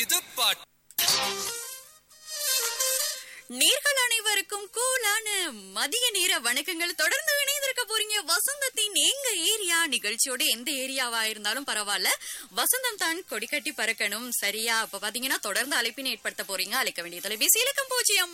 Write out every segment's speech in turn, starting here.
இது பாட்டு. நேர்கள் அனைவருக்கும் கூலான மதிய நேர வணக்கங்கள். தொடர்ந்து இணைந்திருக்க போறீங்க வசந்தத்தின் எங்க ஏரியா நிகழ்ச்சியோட. எந்த ஏரியாவா இருந்தாலும் பரவாயில்ல, வசந்தம் தான் கொடிக்கட்டி பறக்கணும். சரியா? அப்ப பாத்தீங்கன்னா தொடர்ந்து அழைப்பினை ஏற்படுத்த போறீங்க. அழைக்க வேண்டிய தொலைபேசி இலக்கம்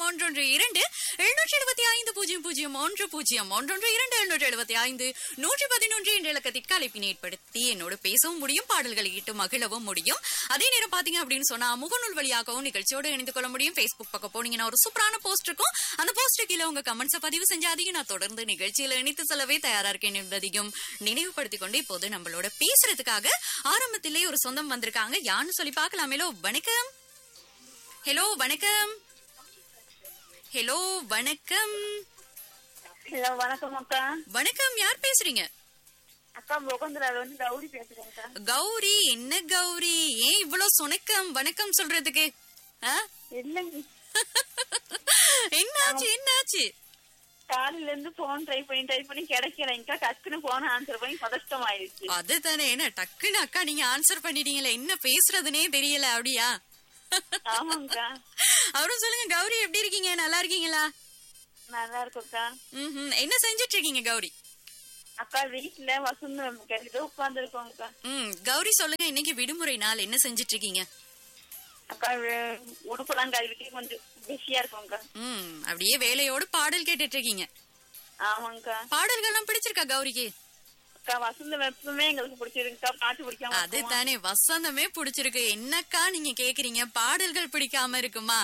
012-775-000-175-111-775-111 என்ற இலக்கத்திற்கு அழைப்பினை ஏற்படுத்தி என்னோட பேசவும் முடியும், பாடல்களை இட்டு மகிழவும் முடியும். அதே நேரம் பாத்தீங்க அப்படின்னு சொன்னா முகநூல் வழியாகவும் நிகழ்ச்சியோடு இணைந்து கொள்ள முடியும். Facebook பக்கம் போனீங்கன்னா ஒரு சூப்பரான போஸ்ட் இருக்கும். அந்த போஸ்ட் கீழே உங்க கமெண்ட்ஸை பதிவு செஞ்சாதீங்க. நான் தொடர்ந்து நிகழ்ச்சியில இணைத்து செல்லவே தயாரா இருக்கேன் என்பதையும் நினைவுபடுத்திக் கொண்டு இப்போது நம்மளோட பேசுறதுக்காக ஆரம்பத்திலே ஒரு சொந்தம் வந்திருக்காங்க. யான்னு சொல்லி பார்க்கலாமேலோ. வணக்கம். ஹலோ வணக்கம். ஹலோ வணக்கம். ஹலோ வணக்கம் அக்கா. வணக்கம், யார் பேசுறீங்க? அக்கா முகந்தரால வந்து கௌரி பேசுறேன்க்கா. கௌரி. என்ன கௌரி, ஏன் இவ்வளவு சொணக்கம் வணக்கம் சொல்றதுக்கு? இல்லைங்க, என்னாச்சு என்னாச்சு? காலையில இருந்து போன் ட்ரை பண்ணி கிடைக்கலங்கக்கா. டக்குன்னு போன் ஆன்சர் பண்ணி பதஷ்டம் ஆயிடுச்சு. அதுதானே, என்ன டக்குன்னு அக்கா நீங்க ஆன்சர் பண்ணிட்டீங்களே, என்ன பேசுறதுனே தெரியல. அப்படியா? ஆமாங்கக்கா. அவரும் சொல்லுங்க கௌரி, எப்படி இருக்கீங்க? நல்லா இருக்கீங்களா? நல்லா இருக்கும்க்கா. என்ன செஞ்சிட்டு இருக்கீங்க கௌரி? அக்கா வீட்டுல வசந்தம் கேட்டுட்டு உட்கார்ந்து இருக்கோங்கக்கா. கௌரி சொல்லுங்க, இன்னைக்கு விடுமுறை நாள், என்ன செஞ்சிட்டு இருக்கீங்க? அக்கா உடுப்பெல்லாம் கழுவிட்டு கொஞ்சம் பிஸியா இருக்கோங்கக்கா. அப்படியே வேலையோடு பாடல் கேட்டுட்டு இருக்கீங்க. ஆமாங்கக்கா. பாடல்கள்லாம் பிடிச்சிருக்கா கௌரிக்கு? அக்கா வசந்த வெப்பமே எங்களுக்கு பிடிச்சிருக்குக்கா. பாட்டு பிடிக்காம அதுதானே, வசந்தமே பிடிச்சிருக்கு. என்னக்கா நீங்க கேக்குறீங்க, பாடல்கள் பிடிக்காம இருக்குமா?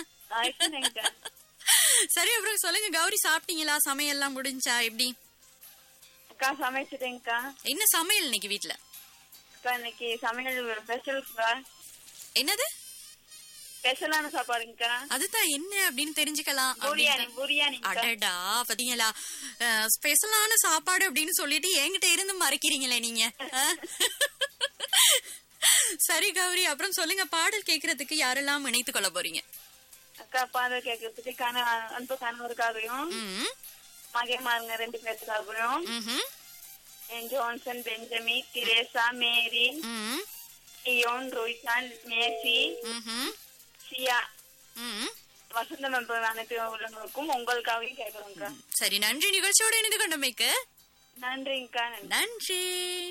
சரி, அப்புறம் சொல்லுங்க கௌரி, சாப்பிட்டீங்களா? சமையல்லாம் முடிஞ்சா? எப்படி அக்கா? சமைச்சிட்டேங்கக்கா. என்ன சமையல் இன்னைக்கு வீட்டுல? அக்கா இன்னைக்கு சமையல் ஸ்பெஷல்க்கா. என்னது ஸ்பெஷலான சாப்பாடுங்கக்கா? அதுதான் என்ன அப்படின்னு தெரிஞ்சுக்கலாம். பிரியாணி. அடடா, பாத்தீங்களா, ஸ்பெஷலான சாப்பாடு அப்படின்னு சொல்லிட்டு என்கிட்ட இருந்து மறைக்கிறீங்களே நீங்க. சரி கௌரி, அப்புறம் சொல்லுங்க, பாடல் கேக்குறதுக்கு யாரெல்லாம் இணைத்து கொள்ள போறீங்க? அக்கா பாடல் கேக்குறதுக்கு அன்பு கணவருக்காகவும் மகேமாருங்க 2 பேருக்காகவும் ஜோன்சன், பெஞ்சமி, திரேசா, மேரி, இயோன், ரோய்சான், மேசி, சியா, வசந்தம் அனைத்து உள்ளவங்களுக்கும் உங்களுக்காகவும் கேட்கறோம்க்கா. சரி, நன்றி நிகழ்ச்சியோட இணைந்து கொண்டமைக்கு. நன்றிங்கக்கா. நன்றி.